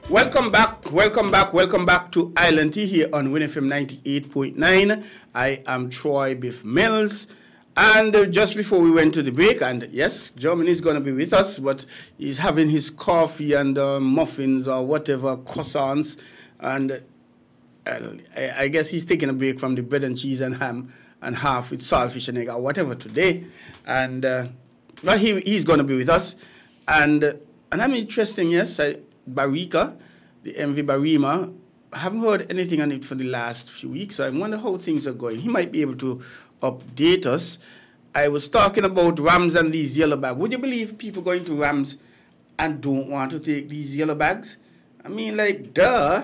Welcome back to Island Tea here on WinFM 98.9. I am Troy Biff Mills. And just before we went to the break, and yes, Germany is going to be with us, but he's having his coffee and muffins or whatever, croissants, and I guess he's taking a break from the bread and cheese and ham and half with saltfish and egg or whatever today. And well, he's going to be with us. And I'm interested, yes, Barika, the MV Barima, I haven't heard anything on it for the last few weeks. So I wonder how things are going. He might be able to update us. I was talking about Rams and these yellow bags. Would you believe people going to Rams and don't want to take these yellow bags? I mean, like, duh.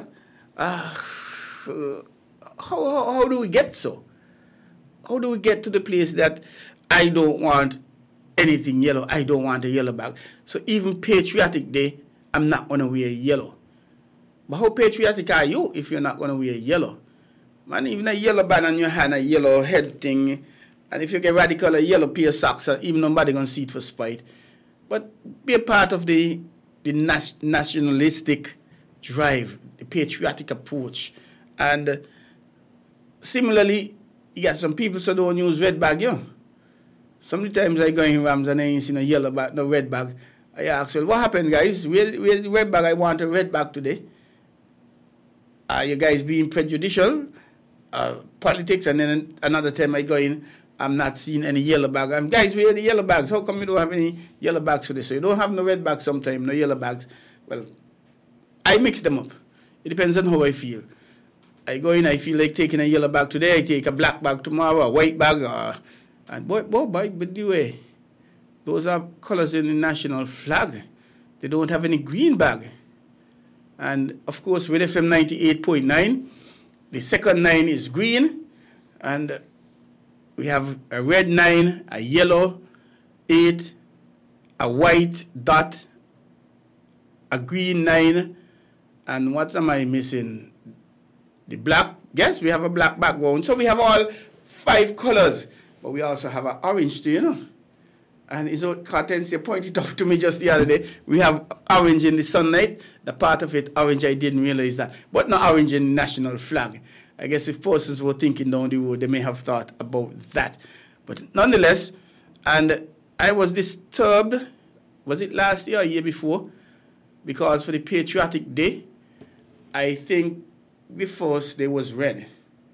How do we get so? How do we get to the place that I don't want anything yellow? I don't want a yellow bag. So even Patriotic Day, I'm not going to wear yellow. But how patriotic are you if you're not going to wear yellow? Man, even a yellow band on your hand, a yellow head thing, and if you get radical, a yellow pair of socks, even nobody going to see it for spite. But be a part of the nationalistic drive, the patriotic approach. And similarly, you got some people who don't use red bag, you know. Sometimes I go in Rams and I ain't seen a yellow bag, no red bag. I ask, well, what happened, guys? Where's the red bag? I want a red bag today. Are you guys being prejudicial? Politics, and then another time I go in, I'm not seeing any yellow bag. Guys, where are the yellow bags? How come you don't have any yellow bags for this? So you don't have no red bags sometimes, no yellow bags. Well, I mix them up. It depends on how I feel. I go in, I feel like taking a yellow bag today, I take a black bag tomorrow, a white bag, and boy, but the way, those are colors in the national flag. They don't have any green bag. And of course, with FM 98.9, the second 9 is green, and we have a red 9, a yellow 8, a white dot, a green 9, and what am I missing? The black. Yes, we have a black background. So we have all 5 colors, but we also have an orange too, you know. And Cartensia pointed out to me just the other day, we have orange in the sunlight. The part of it, orange, I didn't realize that. But not orange in the national flag. I guess if persons were thinking down the road, they may have thought about that. But nonetheless, and I was disturbed, was it last year or year before? Because for the Patriotic Day, I think the first day was red.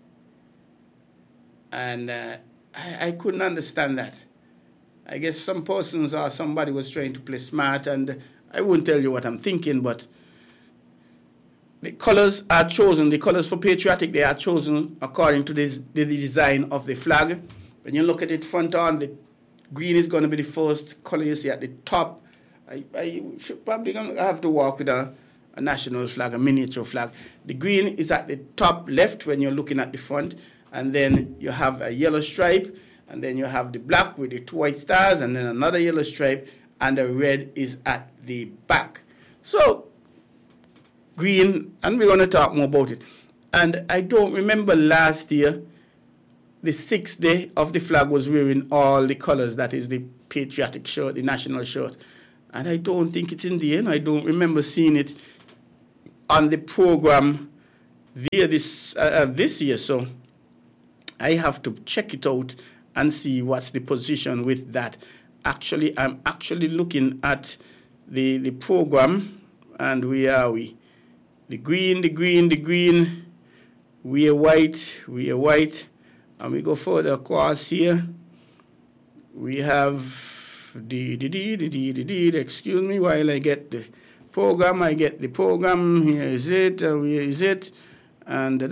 And I couldn't understand that. I guess some persons or somebody was trying to play smart, and I won't tell you what I'm thinking, but the colors are chosen. The colors for Patriotic Day are chosen according to the design of the flag. When you look at it front on, the green is going to be the first color you see at the top. I should probably have to walk with a national flag, a miniature flag. The green is at the top left when you're looking at the front, and then you have a yellow stripe, and then you have the black with the 2 white stars, and then another yellow stripe, and the red is at the back. So, green, and we're going to talk more about it. And I don't remember last year, the 6th day of the flag was wearing all the colors, that is the patriotic shirt, the national shirt. And I don't think it's in the end. I don't remember seeing it on the program there this year. So I have to check it out and see what's the position with that. Actually, I'm actually looking at the program, and where are we? The green, we are white, and we go further across here. We have excuse me while I get the program. Here is it, where is it? And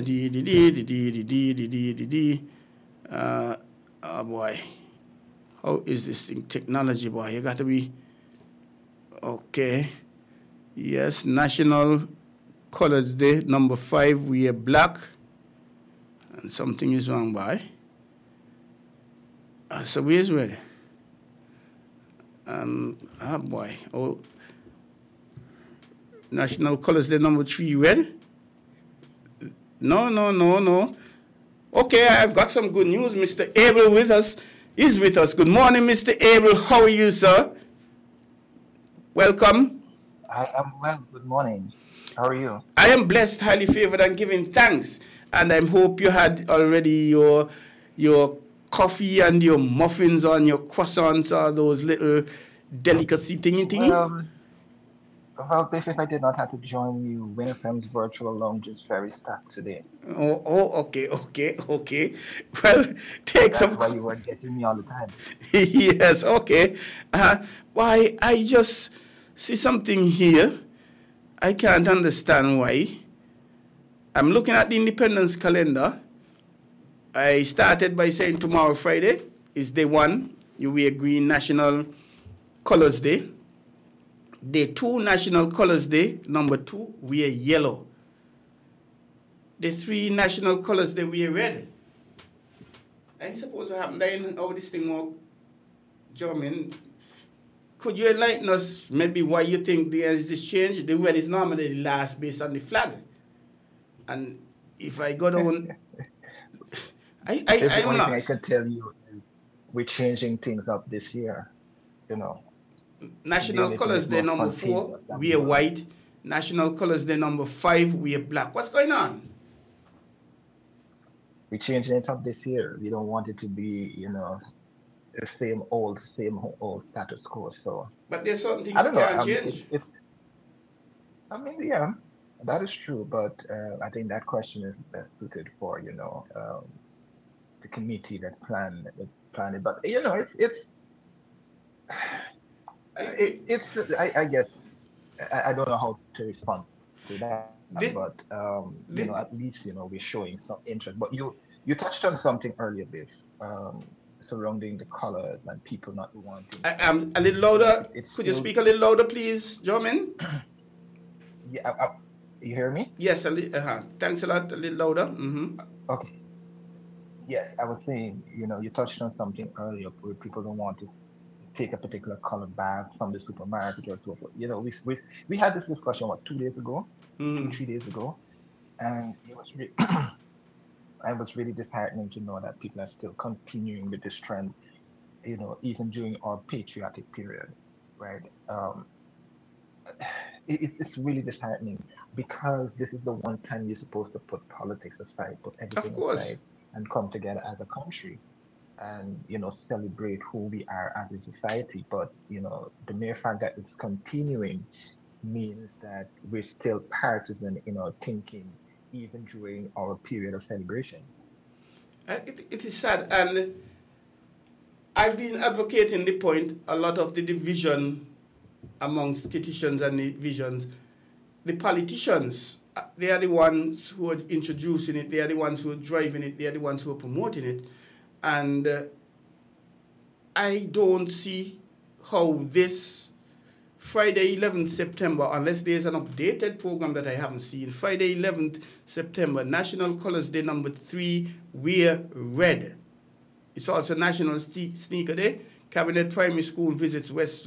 oh boy, how is this thing? Technology, boy, you got to be okay. Yes, National Colors Day, number 5, we are black, and something is wrong, boy. So where's red? Oh boy, National Colors Day, number 3, red. No. Okay, I've got some good news. Mr. Abel is with us. Good morning, Mr. Abel. How are you, sir? Welcome. I am well. Good morning. How are you? I am blessed, highly favored, and giving thanks. And I hope you had already your coffee and your muffins and your croissants or those little delicacy thingy. Biff, I did not have to join you. WinFM's virtual lounge is very stacked today. Okay. Well, take That's some. why you weren't getting me all the time. Yes, okay. Why, I just see something here. I can't understand why. I'm looking at the Independence calendar. I started by saying tomorrow, Friday, is day 1. You wear green, National Colors Day. Day 2, National Colors Day. Number 2, wear yellow. Day 3, National Colors Day, wear red. Ain't supposed to happen then how this thing work, German. Could you enlighten us maybe why you think there is this change? The red is normally the last based on the flag. And if I go down, I'm The only lost. thing I can tell you is we're changing things up this year. The National only thing Colors is Day more number 4, spontaneous than wear the white. National Colors Day number 5, wear black. What's going on? We're changing it up this year. We don't want it to be, the same old status quo. So But there's certain things I you don't know. can't change. Yeah, that is true. But I think that question is best suited for, the committee that planned it. But I guess I don't know how to respond to that. This, But this, at least we're showing some interest. But you touched on something earlier, Biff, surrounding the colors and people not wanting. I'm a little louder. Could you still, speak a little louder, please, Jermaine? yeah, you hear me? Yes, thanks a lot. A little louder. Okay. Yes, I was saying, you touched on something earlier where people don't want to take a particular color back from the supermarket or so forth. We had this discussion 2 days ago, 2-3 days ago, and it was really, it was really disheartening to know that people are still continuing with this trend, even during our patriotic period, right? It's really disheartening because this is the one time you're supposed to put politics aside, put Of everything course. aside, and come together as a country and celebrate who we are as a society. But the mere fact that it's continuing means that we're still partisan in our thinking even during our period of celebration. It is sad, and I've been advocating the point, a lot of the division amongst Skitishans and the visions. The politicians, they are the ones who are introducing it, they are the ones who are driving it, they are the ones who are promoting it. And I don't see how this Friday 11th September, unless there's an updated program that I haven't seen, Friday 11th September, National Colors Day number 3, wear red. It's also National Sneaker Day. Cabinet Primary School visits West.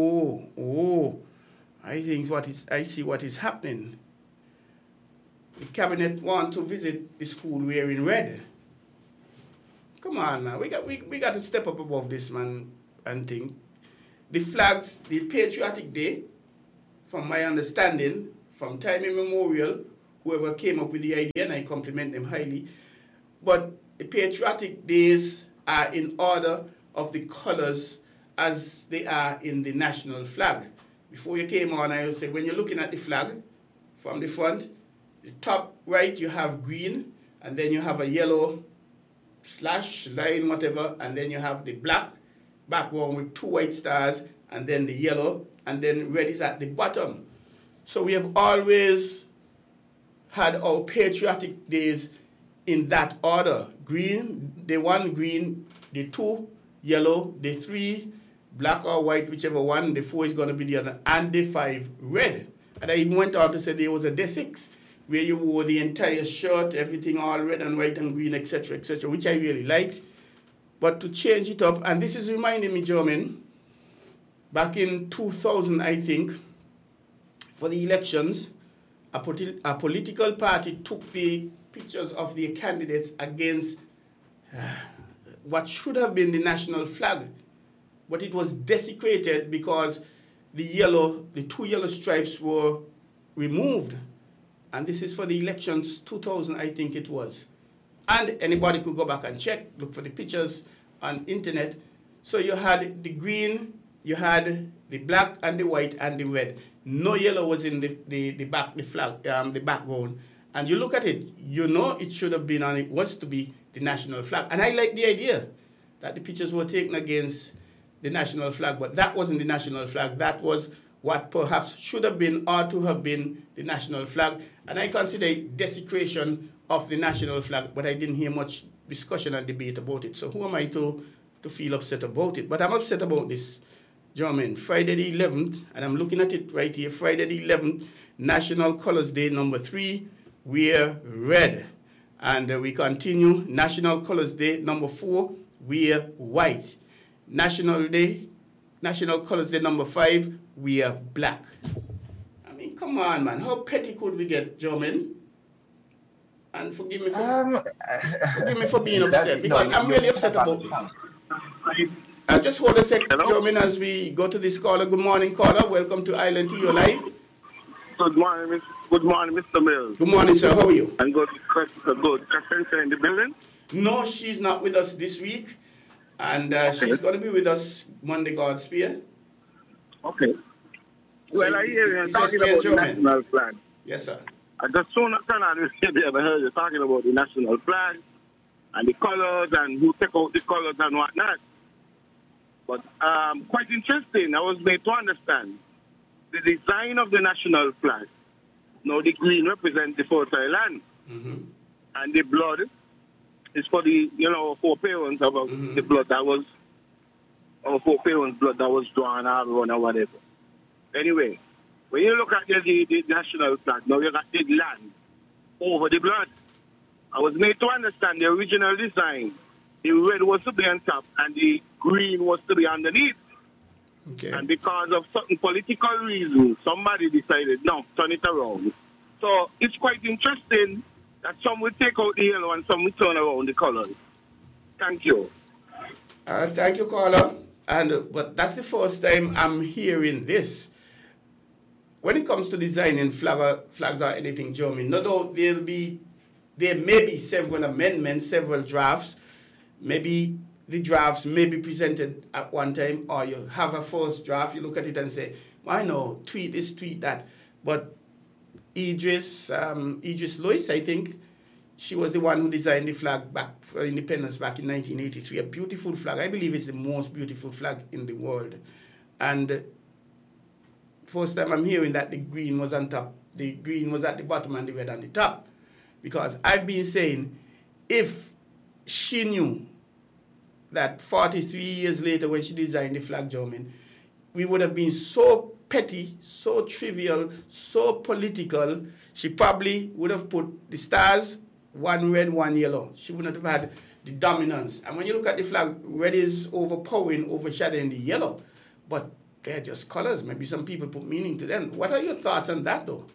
I see what is happening. The cabinet want to visit the school wearing red. Come on now, we got to step up above this, man, and think. The flags, the Patriotic Day, from my understanding, from time immemorial, whoever came up with the idea, and I compliment them highly, but the Patriotic Days are in order of the colors as they are in the national flag. Before you came on, I said, when you're looking at the flag from the front, the top right you have green, and then you have a yellow slash, line, whatever, and then you have the black background with 2 white stars, and then the yellow, and then red is at the bottom. So we have always had our patriotic days in that order. Green, day 1 green, day 2 yellow, day 3 black or white, whichever one, day 4 is going to be the other, and day 5 red. And I even went on to say there was a day 6 where you wore the entire shirt, everything all red and white and green, etc., which I really liked. But to change it up, and this is reminding me, Jermaine, back in 2000, I think, for the elections, a political party took the pictures of their candidates against what should have been the national flag. But it was desecrated because the 2 yellow stripes were removed. and this is for the elections 2000, I think it was. And anybody could go back and check, look for the pictures on internet. So you had the green, you had the black and the white and the red. No yellow was in the background. And you look at it, you know it should have been on, it was to be the national flag. And I like the idea that the pictures were taken against the national flag, but that wasn't the national flag. That was what perhaps should have been or to have been the national flag. And I consider it desecration of the national flag, but I didn't hear much discussion and debate about it. So who am I to feel upset about it? But I'm upset about this, gentlemen. Friday the 11th, and I'm looking at it right here, Friday the 11th, National Colors Day number 3, wear red. And we continue, National Colors Day number 4, wear white. National Colors Day number 5, wear black. I mean, come on, man. How petty could we get, gentlemen? And forgive me for being upset, because I'm really upset about this. Just hold a second, gentlemen, as we go to this caller. Good morning, caller. Welcome to Island to Your Life. Good morning, Mr. Mills. Good morning, sir. How are you? And good. Cassandra in the building? No, she's not with us this week. And she's going to be with us Monday, God's Spear. Okay. Well, So I hear you talking just about the gentlemen. national flag. Yes, sir. I just soon turn on the radio, I heard you talking about the national flag and the colors and who take out the colors and whatnot. But quite interesting. I was made to understand the design of the national flag. Now, the green represents the fertile land, and the blood is for the foreparents of the blood that was, our foreparents' blood that was drawn out or whatever. Anyway, when you look at the national flag, now you got the land over the blood. I was made to understand the original design. The red was to be on top and the green was to be underneath. Okay. And because of certain political reasons, somebody decided, no, turn it around. So it's quite interesting that some will take out the yellow and some will turn around the colors. Thank you. Thank you, caller. But that's the first time I'm hearing this. When it comes to designing flags or anything, Jeremy, no doubt there may be several amendments, several drafts. Maybe the drafts may be presented at one time, or you have a first draft, you look at it and say, I know, tweet this, tweet that. But Idris Lewis, I think, she was the one who designed the flag back for independence back in 1983. A beautiful flag. I believe it's the most beautiful flag in the world. And first time I'm hearing that the green was on top, the green was at the bottom and the red on the top. Because I've been saying, if she knew that 43 years later when she designed the flag, German, we would have been so petty, so trivial, so political, she probably would have put the stars, one red, one yellow. She wouldn't have had the dominance. And when you look at the flag, red is overpowering, overshadowing the yellow. But they're just colors. Maybe some people put meaning to them. What are your thoughts on that, though?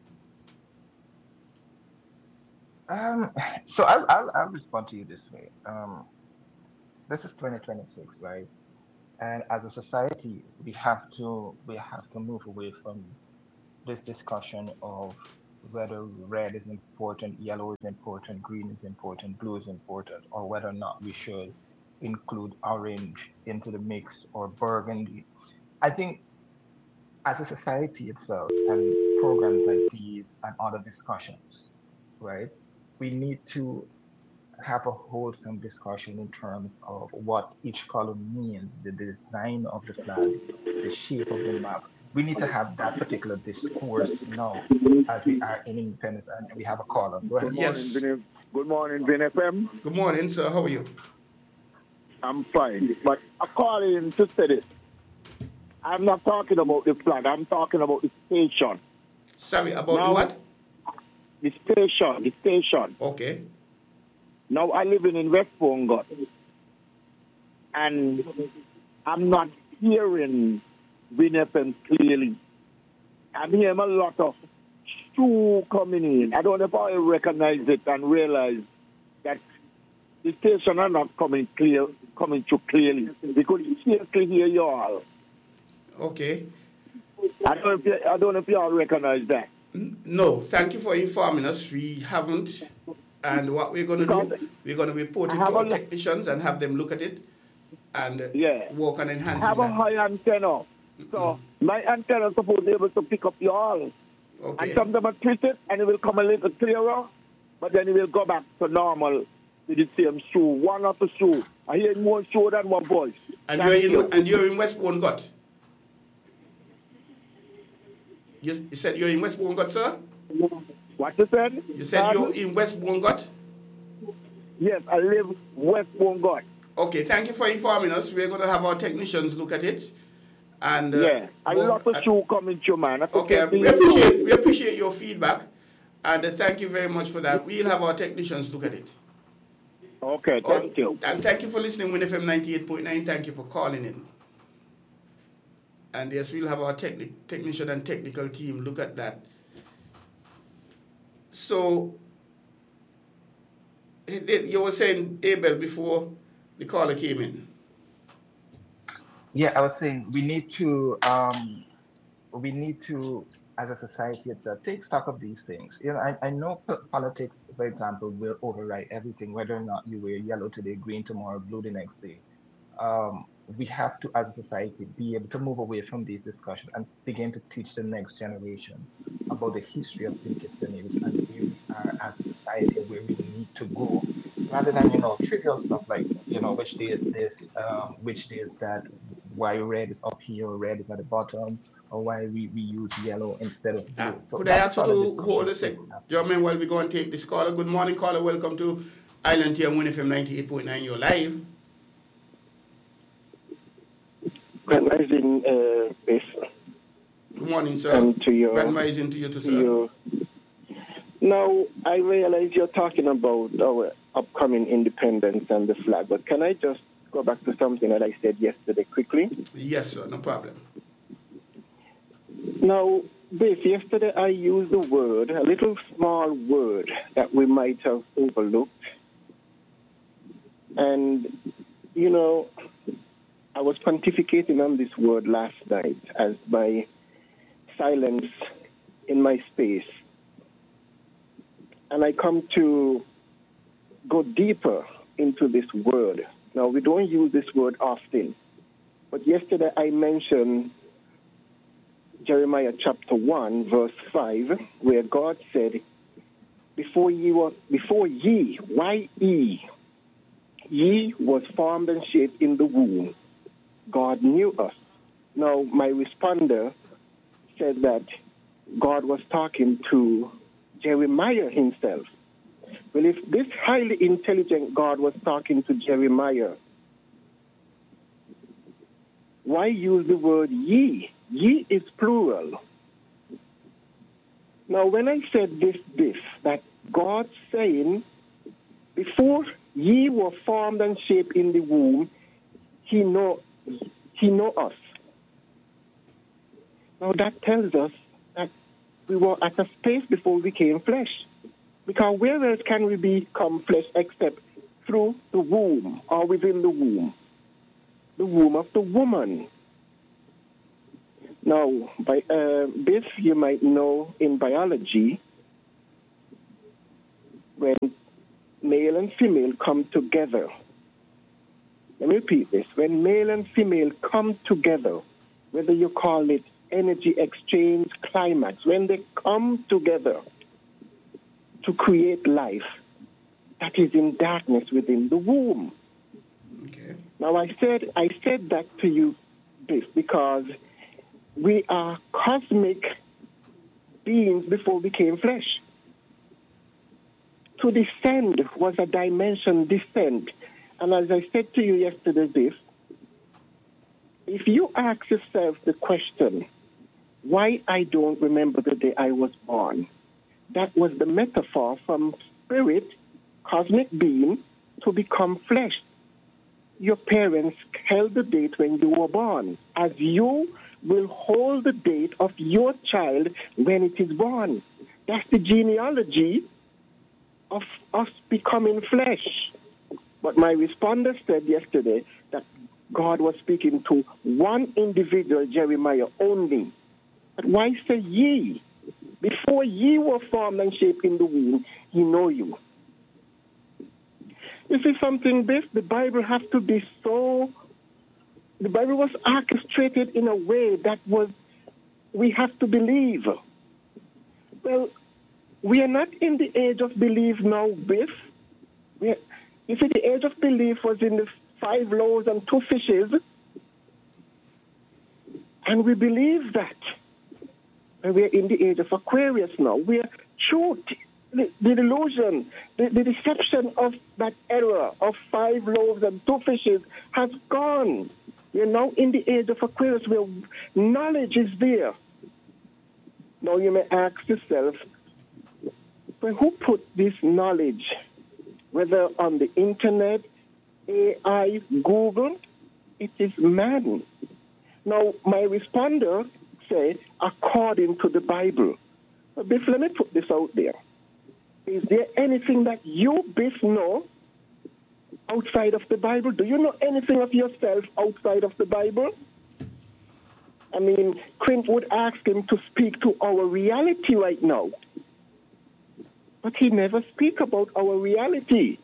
So I'll respond to you this way. This is 2026, right? And as a society, we have to move away from this discussion of whether red is important, yellow is important, green is important, blue is important, or whether or not we should include orange into the mix or burgundy. I think as a society itself and programs like these and other discussions, right, we need to have a wholesome discussion in terms of what each color means, the design of the flag, the shape of the map. We need to have that particular discourse now as we are in independence and we have a caller. Go ahead. Yes. Good morning, Vin FM. Good morning, sir. How are you? I'm fine. But according to this, I'm not talking about the flag. I'm talking about the station. Sorry, about the what? The station. Okay. Now I live in West Pongot, and I'm not hearing Win FM clearly. I'm hearing a lot of stew coming in. I don't know if I recognize it and realize that the station are not coming through clearly. Because it's clear hear you all. Okay. I don't know if you all recognize that. No, thank you for informing us. We haven't. And what we're going to Because do, we're going to report I it to have our a technicians and have them look at it and yeah. work on I enhancing have a that. high antenna. So my antenna is supposed to be able to pick up you all. And Okay. sometimes I twist it and it will come a little clearer, but then it will go back to normal with the same shoe. One of the shoe. I hear more shoe than one voice. And Thank you. you're in Westbourne Gut. You said you're in Westbourne Gut, sir? What you said? You said Pardon? you're in Westbourne Gut? Yes, I live West Wongot. Okay, thank you for informing us. We're going to have our technicians look at it. And Yeah, a lot of shoe coming through, man. Okay, we appreciate your feedback. And thank you very much for that. We'll have our technicians look at it. Okay, thank you. And thank you for listening, Win FM 98.9. Thank you for calling in. And yes, we'll have our technician and technical team look at that. So, you were saying, Abel, before the caller came in. Yeah, I was saying we need to, as a society itself, take stock of these things. You know, I know politics, for example, will override everything, whether or not you wear yellow today, green tomorrow, blue the next day. We have to, as a society, be able to move away from these discussions and begin to teach the next generation about the history of St. Kitts and Nevis and where we are as a society, where we need to go, rather than, trivial stuff like, which day is this, which day is that, why red is up here, red is at the bottom, or why we use yellow instead of blue. So could I that's ask you sort of to discussion hold a we sec, have to gentlemen, while we go and take this caller? Good morning, caller. Welcome to Island TM Win FM 98.9. You're live. Grand Rising, Biff. Good morning, sir. And to your, Grand Rising to you too, sir. Now, I realize you're talking about our upcoming independence and the flag, but can I just go back to something that I said yesterday quickly? Yes, sir. No problem. Now, Biff, yesterday I used a word, a little small word that we might have overlooked. And, I was pontificating on this word last night as my silence in my space. And I come to go deeper into this word. Now, we don't use this word often, but yesterday I mentioned Jeremiah chapter 1, verse 5, where God said, before ye, Y-E, ye was formed and shaped in the womb. God knew us. Now, my responder said that God was talking to Jeremiah himself. Well, if this highly intelligent God was talking to Jeremiah, why use the word ye? Ye is plural. Now, when I said this, that God saying, before ye were formed and shaped in the womb, He know us. Now, that tells us that we were at a space before we became flesh. Because where else can we become flesh except through the womb or within the womb? The womb of the woman. Now, by this you might know in biology, when male and female come together. Let me repeat this. When male and female come together, whether you call it energy exchange, climax, when they come together to create life, that is in darkness within the womb. Okay. Now, I said that to you, Biff, because we are cosmic beings before we became flesh. To descend was a dimension descent. And as I said to you yesterday, Biff, if you ask yourself the question, why I don't remember the day I was born, that was the metaphor from spirit, cosmic being, to become flesh. Your parents held the date when you were born, as you will hold the date of your child when it is born. That's the genealogy of us becoming flesh. But my responder said yesterday that God was speaking to one individual, Jeremiah, only. But why say ye? Before ye were formed and shaped in the womb, he know you. You see something, Biff? The Bible has to be the Bible was orchestrated in a way that we have to believe. Well, we are not in the age of belief now, Biff. You see, the age of belief was in the 5 loaves and 2 fishes. And we believe that. And we're in the age of Aquarius now. We're truth, the delusion, the deception of that era of 5 loaves and 2 fishes has gone. We're now in the age of Aquarius where knowledge is there. Now you may ask yourself, well, who put this knowledge, whether on the internet, AI, Google? It is man. Now, my responder said, according to the Bible. But Biff, let me put this out there. Is there anything that you, Biff, know outside of the Bible? Do you know anything of yourself outside of the Bible? I mean, Clint would ask him to speak to our reality right now. But he never speaks about our reality.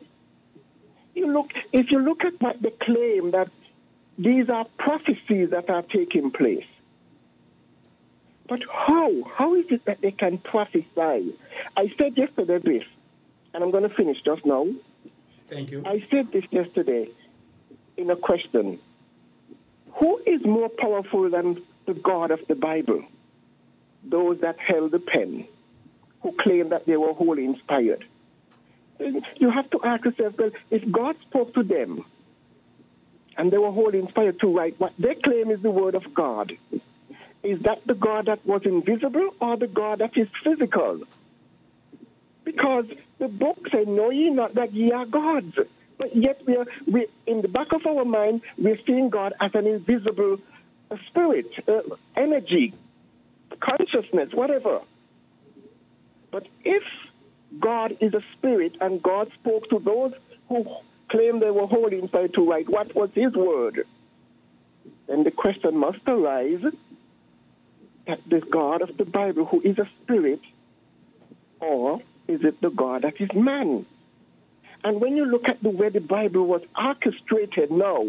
If you look at what they claim that these are prophecies that are taking place. But how? How is it that they can prophesy? I said yesterday this, and I'm going to finish just now. Thank you. I said this yesterday in a question. Who is more powerful than the God of the Bible? Those that held the pen, who claim that they were wholly inspired. You have to ask yourself, well, if God spoke to them and they were wholly inspired to write what they claim is the word of God, is that the God that was invisible or the God that is physical? Because the book said, know ye not that ye are gods. But yet we in the back of our mind, we're seeing God as an invisible spirit, energy, consciousness, whatever. But if God is a spirit and God spoke to those who claim they were wholly inspired to write, what was his word? Then the question must arise that the God of the Bible, who is a spirit, or is it the God that is man? And when you look at the way the Bible was orchestrated now,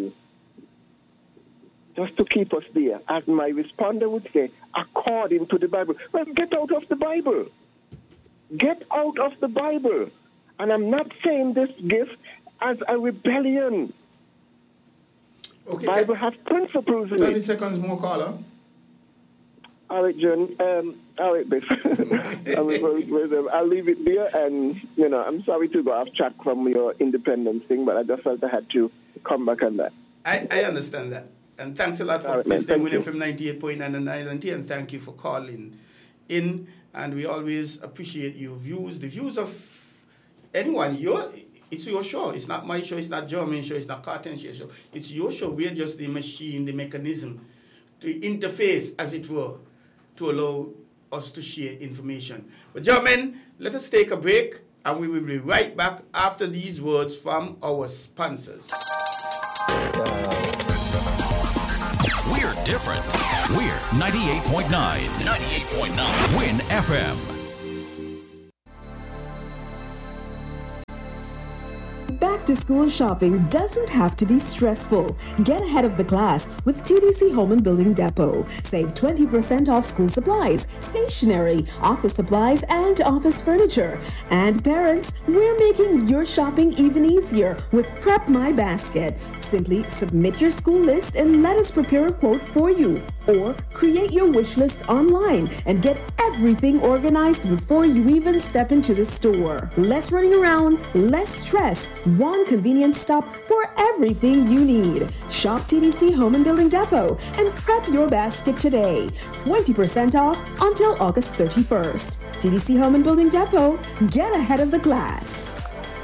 just to keep us there, as my responder would say, according to the Bible. Well, get out of the Bible. Get out of the Bible. And I'm not saying this gift as a rebellion. Okay, the Bible has principles in 30 it. seconds more, caller. All right, John. All right, Biff. I'll leave it there. And, I'm sorry to go off track from your independence thing, but I just felt I had to come back on that. I understand that. And thanks a lot for listening with FM 98.9 and 90, and thank you for calling in. And we always appreciate your views, the views of anyone. It's your show. It's not my show. It's not German show. It's not Carton show. It's your show. We're just the machine, the mechanism, the interface, as it were, to allow us to share information. But gentlemen, let us take a break, and we will be right back after these words from our sponsors. We're different. We're 98.9. 98.9. Win FM. Back to school shopping doesn't have to be stressful. Get ahead of the class with TDC Home and Building Depot. Save 20% off school supplies, stationery, office supplies, and office furniture. And parents, we're making your shopping even easier with Prep My Basket. Simply submit your school list and let us prepare a quote for you. Or create your wish list online and get everything organized before you even step into the store. Less running around, less stress. One convenient stop for everything you need. Shop TDC Home and Building Depot and prep your basket today. 20% off until August 31st. TDC Home and Building Depot. Get ahead of the class.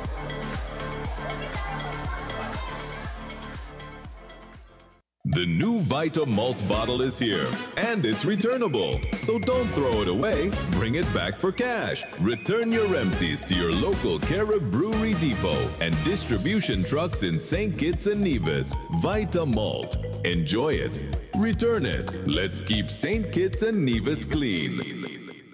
The new Vita Malt bottle is here, and it's returnable. So don't throw it away, bring it back for cash. Return your empties to your local Carib Brewery Depot and distribution trucks in St. Kitts and Nevis. Vita Malt. Enjoy it. Return it. Let's keep St. Kitts and Nevis clean.